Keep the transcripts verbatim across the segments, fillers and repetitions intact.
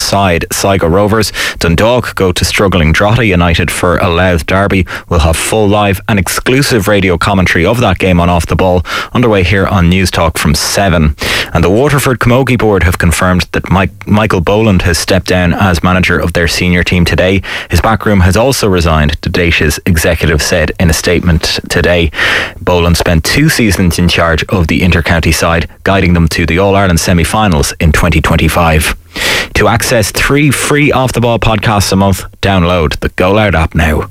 side Sligo Rovers. Dundalk go to struggling Drogheda United for a Louth derby. We'll have full live and exclusive radio commentary of that game on Off the Ball underway here on News Talk from seven. And the Waterford Camogie board have confirmed that Mike, Michael Boland has stepped down as manager of their senior team today. His backroom has also resigned, the Déis's executive said in a statement today. Boland spent two seasons in charge of the inter-county side, guiding them to the All-Ireland semi-finals in twenty twenty-five. To access three free Off the Ball podcasts a month, download the Go Loud app now.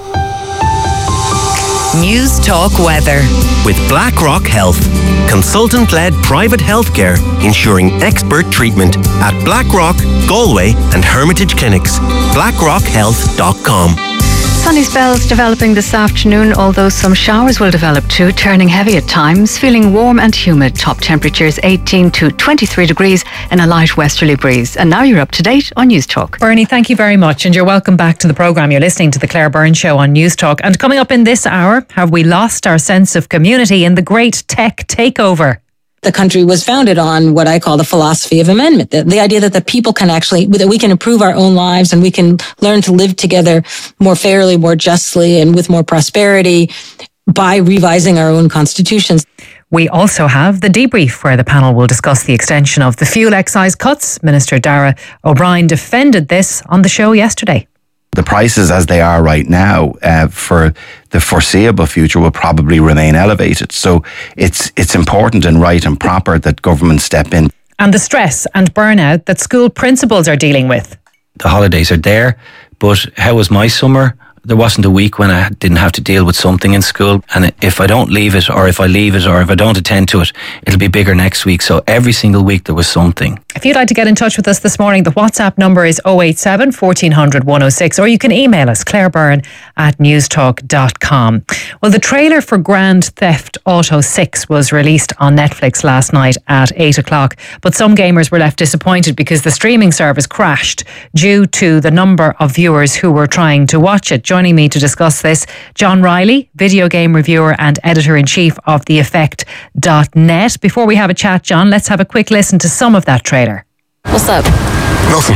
News Talk Weather. With BlackRock Health, consultant-led private healthcare ensuring expert treatment at BlackRock, Galway and Hermitage Clinics. blackrock health dot com. Sunny spells developing this afternoon, although some showers will develop too, turning heavy at times. Feeling warm and humid. Top temperatures eighteen to twenty-three degrees and a light westerly breeze. And now you're up to date on News Talk. Bernie, thank you very much, and you're welcome back to the programme. You're listening to the Claire Byrne Show on News Talk. And coming up in this hour, have we lost our sense of community in the great tech takeover? The country was founded on what I call the philosophy of amendment, the, the idea that the people can actually, that we can improve our own lives and we can learn to live together more fairly, more justly, and with more prosperity by revising our own constitutions. We also have the debrief, where the panel will discuss the extension of the fuel excise cuts. Minister Dara O'Brien defended this on the show yesterday. The prices as they are right now uh, for the foreseeable future will probably remain elevated. So it's it's important and right and proper that government step in. And the stress and burnout that school principals are dealing with. The holidays are there, but how was my summer? There wasn't a week when I didn't have to deal with something in school. And if I don't leave it, or if I leave it, or if I don't attend to it, it'll be bigger next week. So every single week there was something. If you'd like to get in touch with us this morning, the WhatsApp number is oh eight seven, fourteen hundred, one oh six, or you can email us, clairebyrne at newstalk dot com. Well, the trailer for Grand Theft Auto six was released on Netflix last night at eight o'clock, but some gamers were left disappointed because the streaming service crashed due to the number of viewers who were trying to watch it. Joining me to discuss this, John Riley, video game reviewer and editor-in-chief of the effect dot net. Before we have a chat, John, let's have a quick listen to some of that trailer. What's up? Nothing.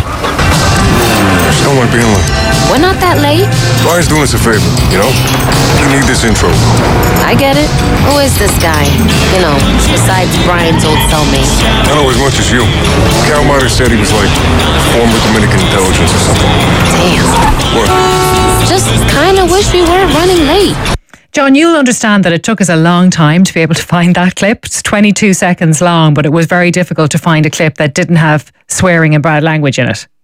Just don't want to be alone. We're not that late. Brian's doing us a favor, you know? You need this intro. I get it. Who is this guy? You know, besides Brian's old cellmate. I know as much as you. Cal might have said he was like former Dominican intelligence or something. Damn. What? Just kind of wish we weren't running late. John, you'll understand that it took us a long time to be able to find that clip. It's twenty-two seconds long, but it was very difficult to find a clip that didn't have swearing and bad language in it.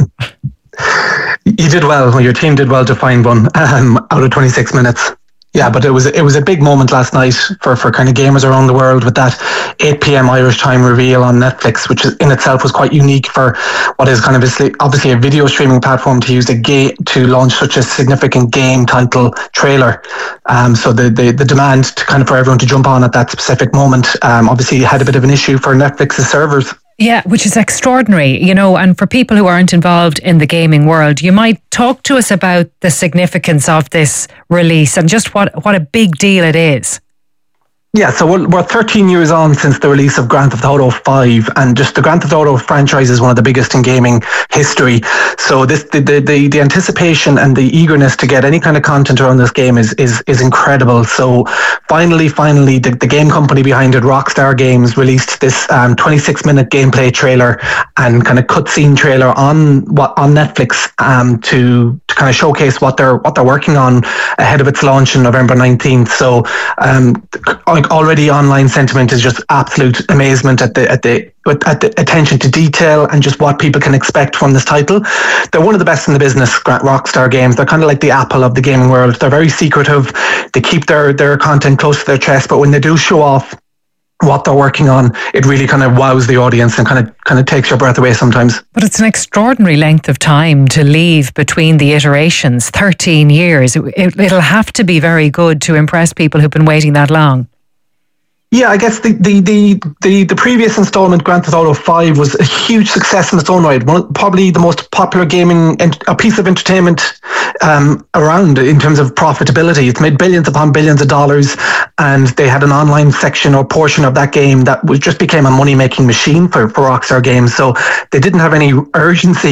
You did well. Your team did well to find one um, out of twenty-six minutes. Yeah, but it was it was a big moment last night for, for kind of gamers around the world with that eight p.m. Irish time reveal on Netflix, which is, in itself was quite unique for what is kind of obviously, obviously a video streaming platform to use a game to launch such a significant game title trailer. Um, so the, the the demand to kind of for everyone to jump on at that specific moment um, obviously had a bit of an issue for Netflix's servers. Yeah, which is extraordinary, you know, and for people who aren't involved in the gaming world, you might talk to us about the significance of this release and just what, what a big deal it is. Yeah, so we're, we're thirteen years on since the release of Grand Theft Auto five, and just the Grand Theft Auto franchise is one of the biggest in gaming history. So this the the, the, the anticipation and the eagerness to get any kind of content around this game is is is incredible. So finally, finally, the, the game company behind it, Rockstar Games, released this um, twenty-six minute gameplay trailer and kind of cutscene trailer on what on Netflix um, to to kind of showcase what they're what they're working on ahead of its launch on November nineteenth. So um, already online sentiment is just absolute amazement at the at the at the attention to detail and just what people can expect from this title. They're one of the best in the business, Rockstar Games. They're kind of like the Apple of the gaming world. They're very secretive. They keep their their content close to their chest, but when they do show off what they're working on, it really kind of wows the audience and kind of kind of takes your breath away sometimes. But it's an extraordinary length of time to leave between the iterations, thirteen years. It, it, it'll have to be very good to impress people who've been waiting that long. Yeah, I guess the the the the, the previous installment, Grand Theft Auto five, was a huge success in its own right. One, probably the most popular gaming, a piece of entertainment um, around in terms of profitability. It's made billions upon billions of dollars, and they had an online section or portion of that game that was just became a money making machine for, for Rockstar Games. So they didn't have any urgency